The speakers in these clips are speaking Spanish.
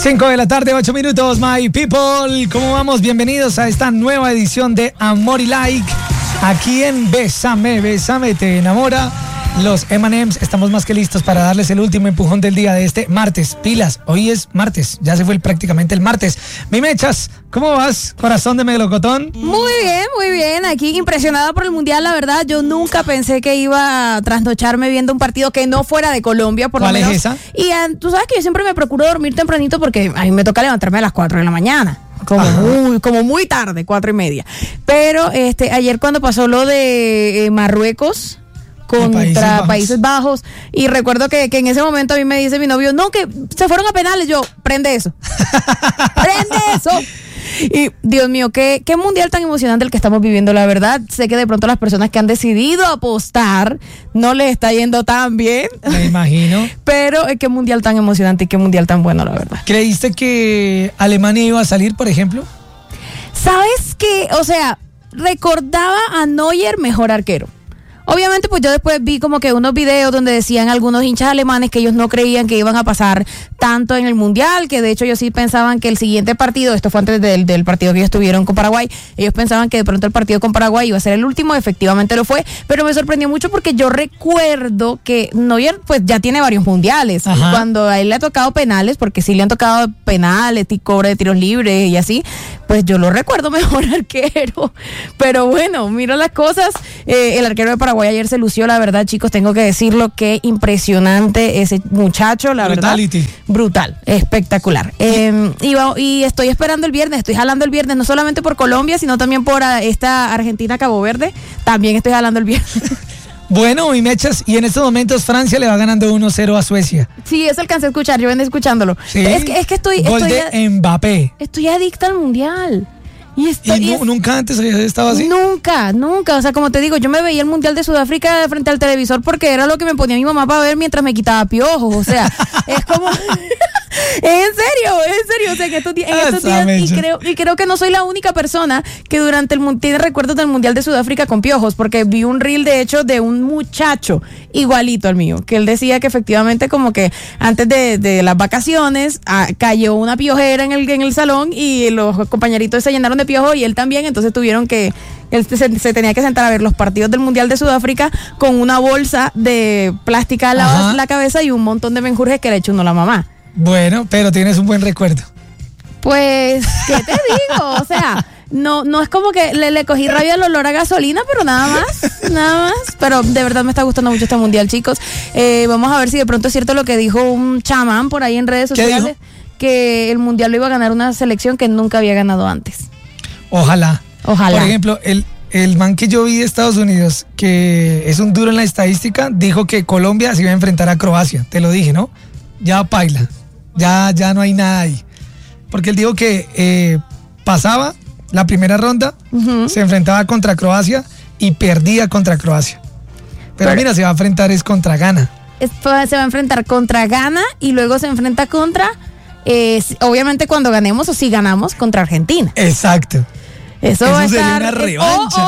5 de la tarde, 8 minutos, my people. ¿Cómo vamos? Bienvenidos a esta nueva edición de Amor y Like. Aquí en Bésame, Bésame, te enamora. Los M&M's estamos más que listos para darles el último empujón del día de este martes. Pilas, hoy es martes, ya se fue prácticamente el martes. Mi Mechas, ¿cómo vas? Corazón de melocotón. Muy bien. Aquí impresionada por el Mundial, la verdad. Yo nunca pensé que iba a trasnocharme viendo un partido que no fuera de Colombia, por lo menos. ¿Cuál es esa? Y tú sabes que yo siempre me procuro dormir tempranito porque a mí me toca levantarme a las 4 de la mañana. Como muy tarde, 4:30. Pero ayer cuando pasó lo de Marruecos contra Países Bajos, y recuerdo que en ese momento a mí me dice mi novio, no, que se fueron a penales. Yo, prende eso. Y Dios mío, qué mundial tan emocionante el que estamos viviendo, la verdad. Sé que de pronto las personas que han decidido apostar no les está yendo tan bien, me imagino, pero qué mundial tan emocionante y qué mundial tan bueno, la verdad. ¿Creíste que Alemania iba a salir, por ejemplo? ¿Sabes qué? O sea, recordaba a Neuer mejor arquero. Obviamente, pues yo después vi como que unos videos donde decían algunos hinchas alemanes que ellos no creían que iban a pasar tanto en el Mundial, que de hecho ellos sí pensaban que el siguiente partido, esto fue antes del partido que ellos tuvieron con Paraguay, ellos pensaban que de pronto el partido con Paraguay iba a ser el último, efectivamente lo fue, pero me sorprendió mucho porque yo recuerdo que Neuer pues ya tiene varios mundiales. Y cuando a él le ha tocado penales, porque sí le han tocado penales, cobra de tiros libres y así, pues yo lo recuerdo mejor arquero. Pero bueno, miro las cosas, el arquero de Paraguay ayer se lució, la verdad, chicos, tengo que decirlo, qué impresionante ese muchacho, la Brutality. Verdad, brutal, espectacular. Y estoy esperando el viernes, estoy jalando el viernes, no solamente por Colombia, sino también por esta Argentina-Cabo Verde, también estoy jalando el viernes. Bueno, mi Mechas, y en estos momentos Francia le va ganando 1-0 a Suecia. Sí, eso alcancé a escuchar, yo venía escuchándolo. ¿Sí? Es que estoy Gol de Mbappé. Estoy adicta al Mundial. ¿Nunca antes había estado así? Nunca. O sea, como te digo, yo me veía el Mundial de Sudáfrica frente al televisor porque era lo que me ponía mi mamá para ver mientras me quitaba piojos. O sea, es como... En serio, o sea, que estos días y creo que no soy la única persona que durante tiene recuerdos del Mundial de Sudáfrica con piojos, porque vi un reel de hecho de un muchacho igualito al mío, que él decía que efectivamente como que antes de las vacaciones cayó una piojera en el salón y los compañeritos se llenaron de piojos y él también, entonces tuvieron que... Él se tenía que sentar a ver los partidos del Mundial de Sudáfrica con una bolsa de plástica al lado de la cabeza y un montón de menjurjes que le echó uno la mamá. Bueno, pero tienes un buen recuerdo. Pues, ¿qué te digo? O sea, no es como que le cogí rabia al olor a gasolina, pero nada más. Pero de verdad me está gustando mucho este Mundial, chicos. Vamos a ver si de pronto es cierto lo que dijo un chamán por ahí en redes sociales, que el Mundial lo iba a ganar una selección que nunca había ganado antes. Ojalá. Por ejemplo, el man que yo vi de Estados Unidos, que es un duro en la estadística, dijo que Colombia se iba a enfrentar a Croacia. Te lo dije, ¿no? Ya paila. Ya no hay nada ahí. Porque él dijo que pasaba la primera ronda, se enfrentaba contra Croacia y perdía contra Croacia. Pero mira, se va a enfrentar es contra Ghana. Se va a enfrentar contra Ghana y luego se enfrenta contra, obviamente cuando ganemos o si ganamos, contra Argentina. Exacto. Eso va a sería estar, una revancha.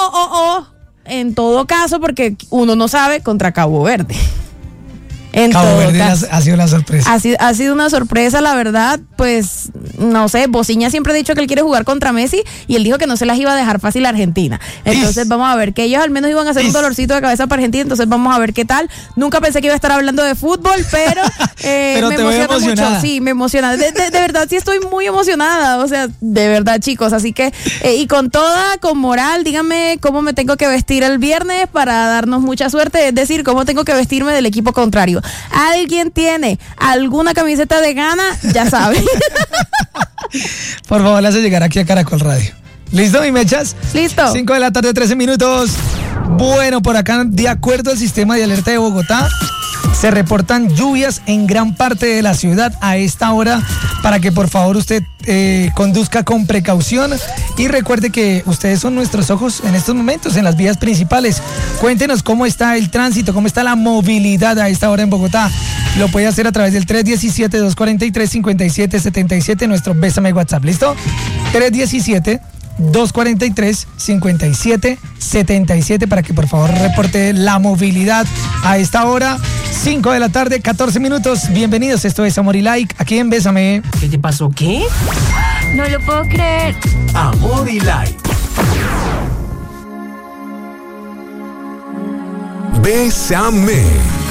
En todo caso, porque uno no sabe, contra Cabo Verde. Cabo Verde ha sido la sorpresa. Ha sido una sorpresa, la verdad. Pues, no sé, Bociña siempre ha dicho que él quiere jugar contra Messi y él dijo que no se las iba a dejar fácil a Argentina. Entonces vamos a ver, que ellos al menos iban a hacer un dolorcito de cabeza para Argentina, entonces vamos a ver qué tal. Nunca pensé que iba a estar hablando de fútbol, pero, pero me te emociona emocionada. mucho. Sí, me emociona. De verdad, sí estoy muy emocionada. O sea, de verdad, chicos. Así que, y con moral, díganme cómo me tengo que vestir el viernes para darnos mucha suerte. Es decir, cómo tengo que vestirme del equipo contrario. ¿Alguien tiene alguna camiseta de Ghana? Ya sabe. Por favor, le hace llegar aquí a Caracol Radio. ¿Listo, mi Mechas? Listo. 5 de la tarde, 13 minutos. Bueno, por acá, de acuerdo al sistema de alerta de Bogotá, se reportan lluvias en gran parte de la ciudad a esta hora, para que por favor usted conduzca con precaución y recuerde que ustedes son nuestros ojos en estos momentos en las vías principales. Cuéntenos cómo está el tránsito, cómo está la movilidad a esta hora en Bogotá. Lo puede hacer a través del 317-243-5777, nuestro Bésame WhatsApp. ¿Listo? 317 243-5777 para que por favor reporte la movilidad a esta hora. 5 de la tarde, 14 minutos. Bienvenidos, esto es Amor y Like, aquí en Bésame. ¿Qué te pasó? ¿Qué? No lo puedo creer. Amor y Like. Bésame.